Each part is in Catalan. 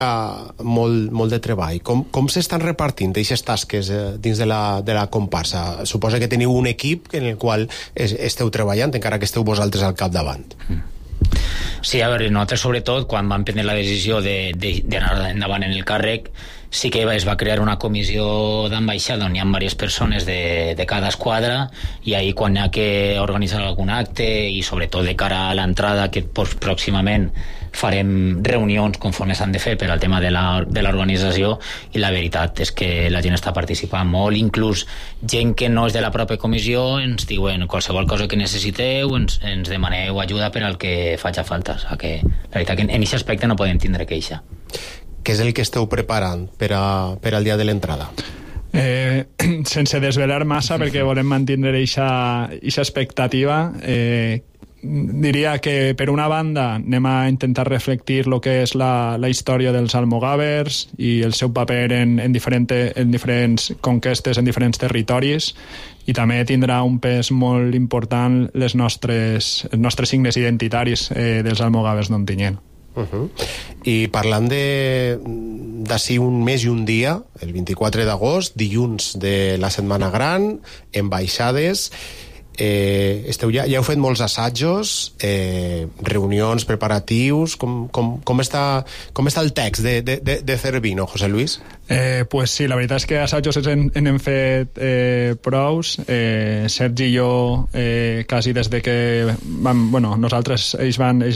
molt de treball. Com s'estan repartint aquestes tasques dins de la comparsa? Suposa que teniu un equip en el qual esteu treballant, encara que esteu vosaltres al capdavant. Sí, a veure, nosaltres sobretot quan vam prendre la decisió d'anar endavant en el càrrec, sí que es va crear una comissió d'ambaixada on hi ha diverses persones de cada esquadra, i ahir quan hi ha que organitzar algun acte i sobretot de cara a l'entrada, que pròximament farem reunions conforme s'han de fer per al tema de l'organització, i la veritat és que la gent està participant molt, inclús gent que no és de la pròpia comissió ens diuen qualsevol cosa que necessiteu, ens demaneu ajuda per al que faci falta. O sigui que la veritat que en aquest aspecte no podem tindre queixa. Què és el que esteu preparant per al dia de l'entrada? Sense desvelar massa, perquè volem mantenir aquesta expectativa, diria que per una banda anem a intentar reflectir el que és la història dels almogàvers i el seu paper en diferents conquestes en diferents territoris, i també tindrà un pes molt important els nostres signes identitaris dels almogàvers d'Ontinyent. I parlant d'ací un mes i un dia, el 24 d'agost, dilluns de la Setmana Gran, en baixades, ja heu fet molts assajos, reunions, preparatius. Com està el text de Cervino, José Luis? Pues sí, la veritat és que assajos n'hem fet prous. Sergi i jo quasi des de que ells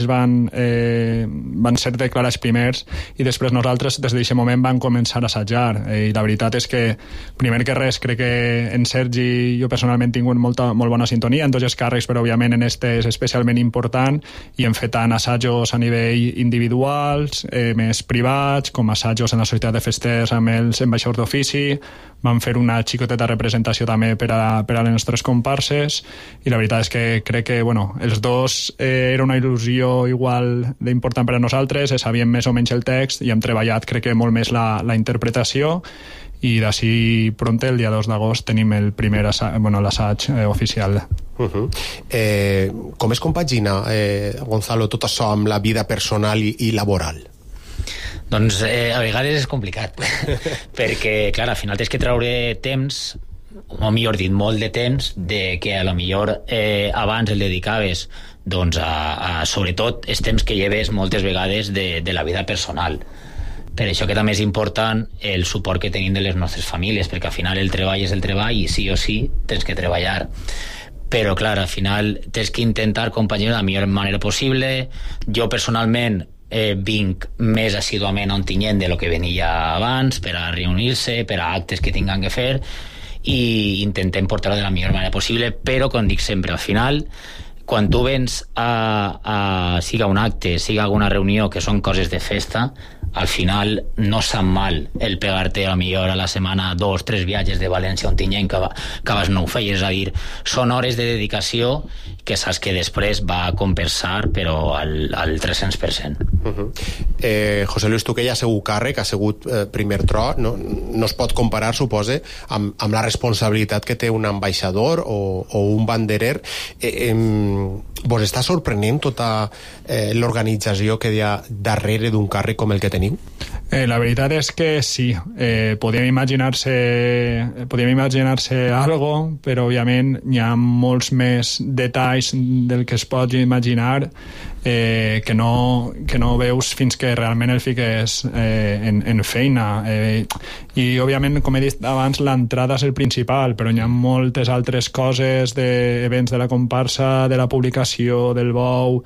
van ser declarats primers, i després nosaltres des d'aquest moment vam començar a assajar, i la veritat és que primer que res crec que en Sergi i jo personalment he tingut molt bona sintonia en tots els càrrecs, però òbviament en este és especialment important, i hem fet tant assajos a nivell individuals, més privats, com assajos en la societat de festers amb els ambaixadors d'ofici. Vam fer una xicoteta representació també per a les nostres comparses, i la veritat és que crec que els dos era una il·lusió igual d'important per a nosaltres, sabíem més o menys el text i hem treballat crec que molt més la interpretació, i d'ací pront el dia 2 d'agost tenim el primer l'assaig oficial. Com es compagina, Gonzalo, tot això amb la vida personal i laboral? Doncs a vegades és complicat perquè, clar, al final tens que treure temps, o millor dit, molt de temps, de que a lo millor abans el dedicaves doncs a sobretot els temps que lleves moltes vegades de la vida personal. Per això que també és important el suport que tenim de les nostres famílies, perquè al final el treball és el treball i sí o sí tens que treballar. Però clar, al final tens que intentar acompanyar de la millor manera possible. Jo personalment vinc més assiduament a Ontinyent de lo que venia abans, per a reunir-se, per a actes que tinguem que fer, i intentem portar-ho de la millor manera possible. Però, com dic sempre, al final, quan tu vens siga un acte, siga alguna reunió, que són coses de festa, al final no sap mal el pegar-te a millor a la setmana 2 o 3 viatges de València a Ontinyent que abans no ho feies. És a dir, són hores de dedicació que saps que després va a compensar, però al 300%. José Luis, tu que ja has sigut càrrec, has sigut primer tro, no es pot comparar, supose, amb la responsabilitat que té un ambaixador o un banderer. Vos està sorprenent tota l'organització que hi ha darrere d'un càrrec com el que teniu? La veritat és que sí. Podíem imaginar-se algo, però òbviament hi ha molts més detalls del que es pot imaginar que no veus fins que realment el fiques en feina. I òbviament, com he dit abans, l'entrada és el principal, però hi ha moltes altres coses d'events de la comparsa, de la publicació del bou,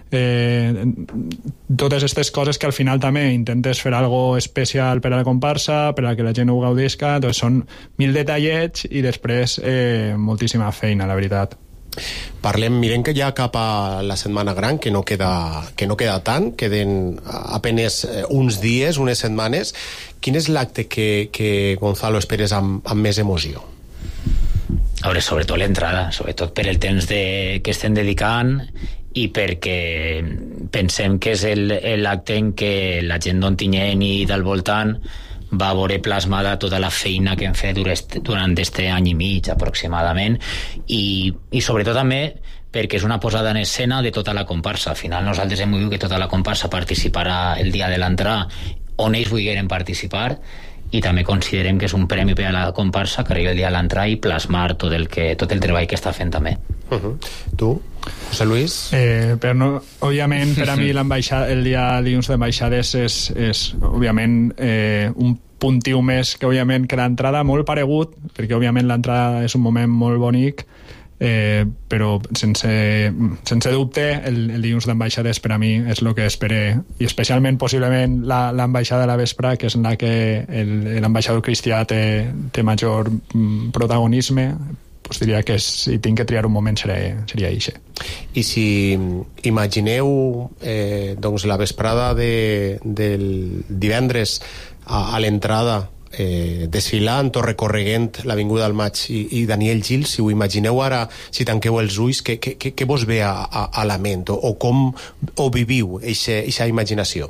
totes aquestes coses que al final també intentes fer algo especial per a la comparsa, per a que la gent ho gaudisca. Doncs són 1000 detallets i després moltíssima feina, la veritat. Mirem que ja cap a la Setmana Gran, que no queda tant, queden apenes uns dies, unes setmanes. Quin és l'acte que Gonzalo, esperes amb més emoció? A veure, sobretot l'entrada, sobretot per el temps que estem dedicant i perquè pensem que és l'acte en què la gent d'Ontinyent i del voltant va veure plasmada tota la feina que hem fet durant aquest any i mig aproximadament, i sobretot també perquè és una posada en escena de tota la comparsa. Al final nosaltres hem volgut que tota la comparsa participarà el dia de l'entrada on ells vulguin participar, i també considerem que és un premi per a la comparsa que arribi el dia de l'entrada i plasmar tot el treball que està fent també. Tu, José Luis? Òbviament, per a mi el dia dilluns d'ambaixades és òbviament un puntiu més que òbviament que l'entrada, molt paregut, perquè òbviament l'entrada és un moment molt bonic, però sense dubte el dilluns d'ambaixades per a mi és el que espere, i especialment possiblement l'ambaixada de la vespre, que és en la que l'ambaixador cristià té major protagonisme. Pues diria que si tinc que triar un moment seria això. I si imagineu doncs la vesprada del divendres a l'entrada, desfilant o recorreguent l'Avinguda del Maig i Daniel Gil, si ho imagineu ara, si tanqueu els ulls, què vos ve a la ment, o com ho viviu, aquesta imaginació?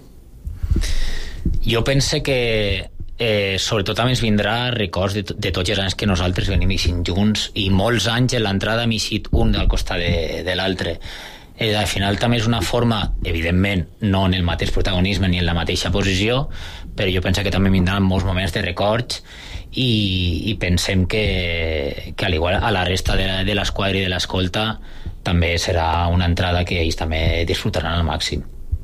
Jo pense que sobretot també ens vindrà records de tots els anys que nosaltres venim eixint junts, i molts anys en l'entrada hem eixit un al costat de l'altre. Al final també és una forma, evidentment no en el mateix protagonisme ni en la mateixa posició, però jo penso que també vindran molts moments de records, i pensem que al igual a la resta de l'esquadra i de l'escolta també serà una entrada que ells també disfrutaran al màxim.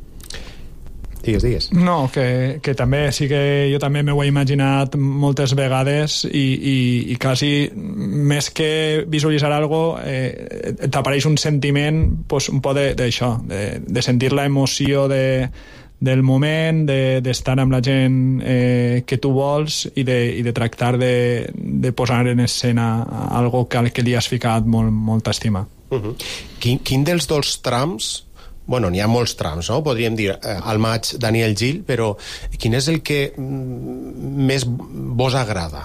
Digues. No, que també sí que jo també m'ho he imaginat moltes vegades, i quasi més que visualitzar algo t'apareix un sentiment, pues, un poc d'això, de sentir la emoció del moment, d'estar amb la gent que tu vols, i de tractar de posar en escena algo que li has ficat molta estima. Quin dels dos trams, bueno, n'hi ha molts trams, no? Podríem dir al maig Daniel Gil, però quin és el que més vos agrada?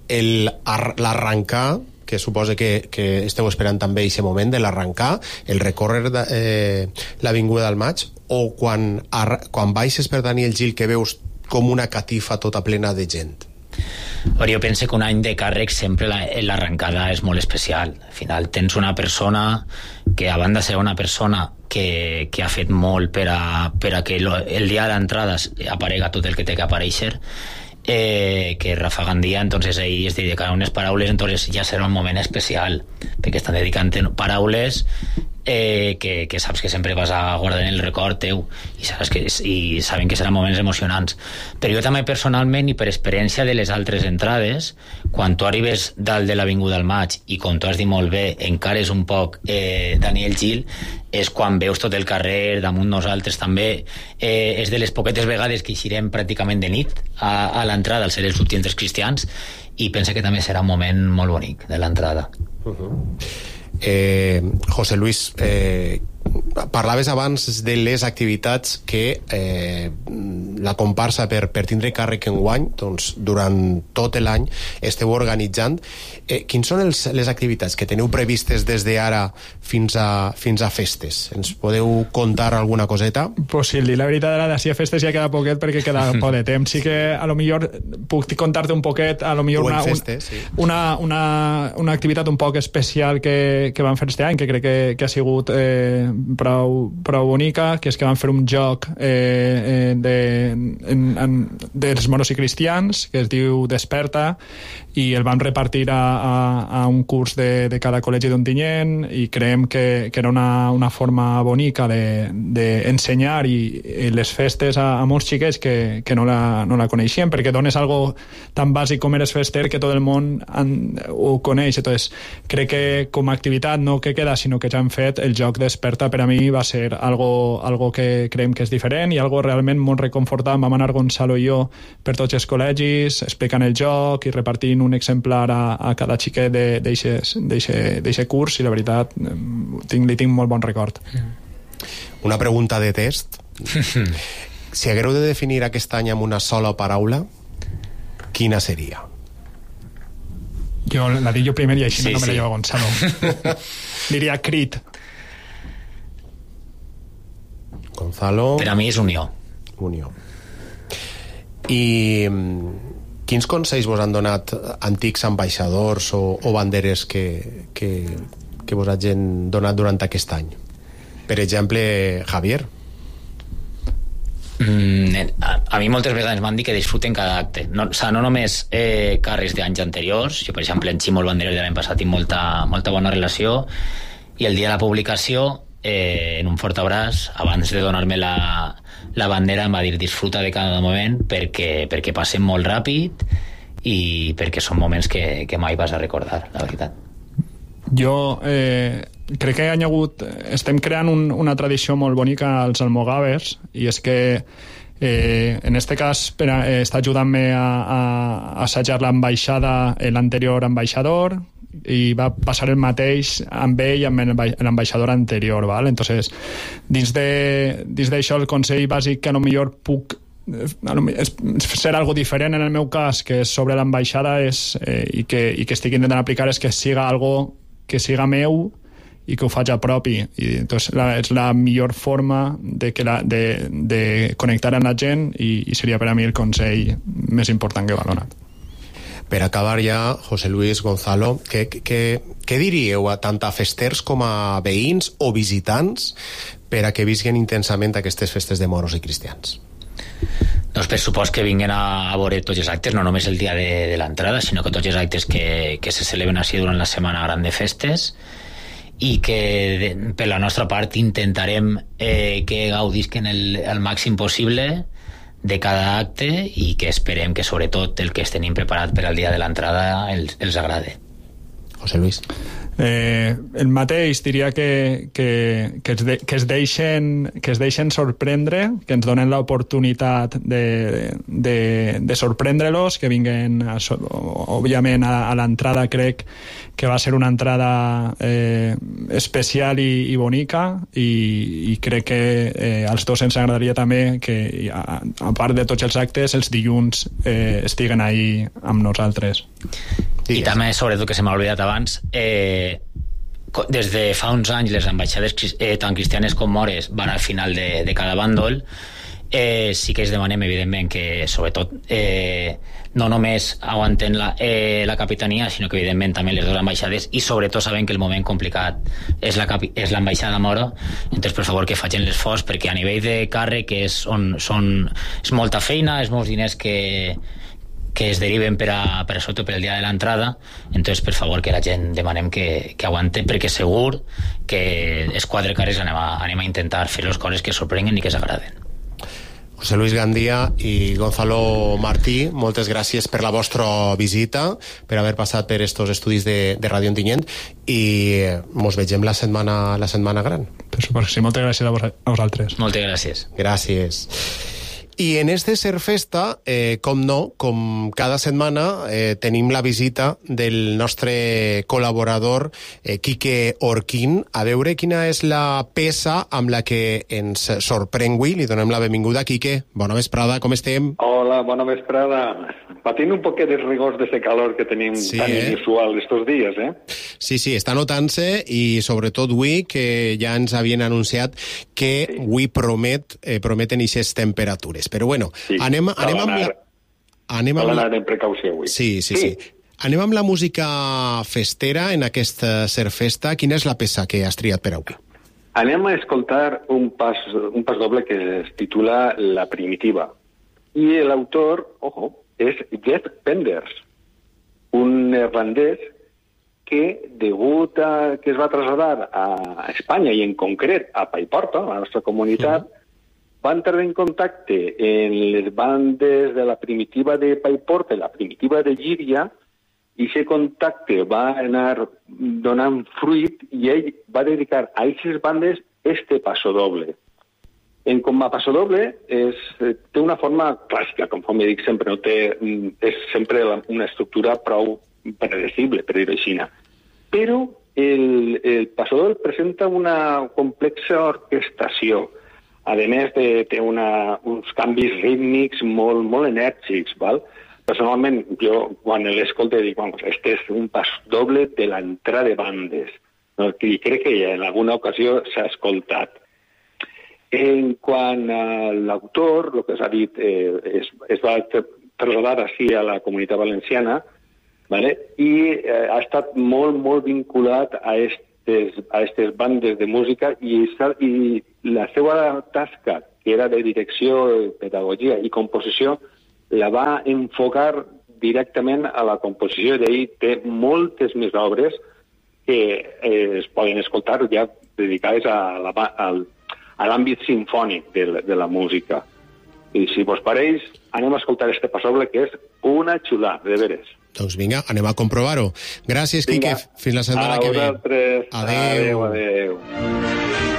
L'arrencar, que suposa que esteu esperant també aquest moment de l'arrencar, el recórrer l'Avinguda del Maig, o quan baixes per Daniel Gil, que veus com una catifa tota plena de gent? Jo penso que un any de càrrec sempre l'arrencada és molt especial. Al final tens una persona que, a banda de ser una persona que ha fet molt per a que el dia de l'entrada aparega tot el que té que aparèixer, que és Rafa Gandia, entonces ell es dedicarà unes paraules, entonces ja serà un moment especial, perquè estan dedicant paraules que saps que sempre vas a guardar en el record teu, i saben que seran moments emocionants. Però jo també personalment, i per experiència de les altres entrades, quan tu arribes dalt de l'Avinguda del Maig i, com tu has dit molt bé, encares un poc Daniel Gil, és quan veus tot el carrer damunt nosaltres també. És de les poquetes vegades que eixirem pràcticament de nit a l'entrada, al ser els últims cristians, i penso que també serà un moment molt bonic de l'entrada. José Luis, parlaves abans de les activitats que la comparsa per tindre càrrec enguany, doncs durant tot l'any esteu organitzant. Quins són les activitats que teniu previstes des d'ara fins a festes? Ens podeu contar alguna coseta? Pues sí, la veritat ara d'ací a festes ja queda poquet, perquè queda poc de temps. Sí que a lo millor puc contar-te un poquet, a lo millor una activitat un poc especial que van fer este any, que crec que ha sigut prou bonica, que és que van fer un joc dels moros i cristians, que es diu Desperta, i el vam repartir a un curs de cada col·legi d'Ontinyent, i creiem que era una forma bonica d'ensenyar i les festes a molts xiquets que no la coneixien, perquè dones algo tan bàsic com eres fester que tot el món ho coneix. Entonces, crec que com a activitat no que queda, sinó que ja hem fet el joc Desperta. Per a mi va ser algo que creiem que és diferent i algo realment molt reconfortant. Vam anar Gonzalo i jo per tots els col·legis explicant el joc i repartint un exemplar a cada xiquet d'eixe curs, i la veritat li tinc molt bon record. Una pregunta de test. Si haguéreu de definir aquest any amb una sola paraula, quina seria? Jo la dic jo primer i així no me la lleva Gonzalo. Diria crit. Gonzalo... Per a mi és unió. I quins consells vos han donat antics ambaixadors o banderes que vos hagin donat durant aquest any? Per exemple, Javier. A mi moltes vegades m'han dit que disfruten cada acte, no només càrrecs d'anys anteriors. Jo, per exemple, en Ximo el banderer de l'any passat tinc molta bona relació, i el dia de la publicació, en un fort abraç, abans de donar-me la bandera, em va dir: disfruta de cada moment, perquè passen molt ràpid i perquè són moments que mai vas a recordar, la veritat. Jo crec que estem creant una tradició molt bonica als almogàvers, i és que en este cas està ajudant-me a assajar l'ambaixada l'anterior ambaixador, i va passar el mateix amb ell i amb l'ambaixador anterior, val? Entonces, dins d'això, el consell bàsic que potser puc ser algo diferent en el meu cas, que és sobre l'ambaixada, i que estic intentant aplicar, és que siga algo que siga meu i que ho faig a propi, i entonces és la millor forma de connectar amb la gent, i seria per a mi el consell més important que m'ha donat. Per acabar ja, José Luis, Gonzalo, què diríeu tant a festers com a veïns o visitants per a que visquen intensament aquestes festes de moros i cristians? Doncs per supost que vinguin a veure tots els actes, no només el dia de l'entrada, sinó que tots els actes que se celebren així durant la setmana gran de festes, i que per la nostra part intentarem que gaudisquen el màxim possible de cada acte, i que esperem que sobretot el que tenim preparat per al dia de l'entrada els agrade. José Luis. El mateix, diria que es deixen sorprendre, que ens donen l'oportunitat de sorprendre-los, que vinguin òbviament a l'entrada. Crec que va ser una entrada especial i bonica, i crec que als dos ens agradaria també que, a part de tots els actes, els dilluns estiguen ahí amb nosaltres. I també, sobretot, que se m'ha oblidat abans, des de fa uns anys les ambaixades tant cristianes com mores van al final de cada bàndol. Sí que es demanem, evidentment, que sobretot no només aguanten la capitania, sinó que evidentment també les dues ambaixades, i sobretot sabem que el moment complicat és l'ambaixada mora. Entonces, per favor, que facin l'esforç, perquè a nivell de càrrec és molta feina, és molts diners que es deriven per sota per el dia de l'entrada. Entonces, per favor, que la gent demanem que aguante, perquè segur que els quatre càrrecs anem a intentar fer les coses que sorprenguen i que s'agraden. José Luis Gandía i Gonzalo Martí, moltes gràcies per la vostra visita, per haver passat per estos estudis de Ràdio Ontinyent, i mos vegem la setmana gran. Per suposo, sí, moltes gràcies a vosaltres. Moltes gràcies. Gràcies. I en este Ser Festa, com cada setmana, tenim la visita del nostre col·laborador Quique Orquín, a veure quina és la peça amb la que ens sorprèn avui. Li donem la benvinguda. Quique, bona vesprada, com estem? Hola, bona vesprada. Patint un poquet dels rigors d'aquest calor que tenim tan inusual estos dies, Sí, està notant-se, i sobretot avui, que ja ens havien anunciat que avui prometen aquestes temperatures. Però bueno, anem amb l'anar en precaució avui. Sí. Anem amb la música festera en aquesta Ser Festa. Quina és la peça que has triat per avui? Anem a escoltar un pas doble que es titula La Primitiva. I l'autor, és Jeff Penders, un neerlandès que, degut a que es va traslladar a Espanya, i en concret a Paiporta, a la nostra comunitat, va entrar en contacte en les bandes de la Primitiva de Paiporta i la Primitiva de Llíria, i aquest contacte va anar donant fruit, i ell va dedicar a aquestes bandes este pasodoble. En com a pasodoble té una forma clàssica, conforme dic sempre, és sempre una estructura prou predecible, per dir-ho així. Però el pasodoble presenta una complexa orquestació. A més, té uns canvis rítmics molt enèrgics. Personalment, jo, quan l'escolto, dic, este és un pasodoble de l'entrada de bandes. I crec que en alguna ocasió s'ha escoltat. En quant a l'autor, el que s'ha dit, es va traslladar així a la Comunitat Valenciana, i ha estat molt vinculat a aquestes bandes de música, i la seva tasca que era de direcció, pedagogia i composició, la va enfocar directament a la composició. D'ahir té moltes més obres que es poden escoltar ja dedicades a l'àmbit sinfònic de la música. I si vos pareix, anem a escoltar este passoble, que és una xulà, de veres. Doncs vinga, anem a comprovar-ho. Gràcies, Quique. Fins la setmana que ve. A vosaltres. Adéu. Adéu.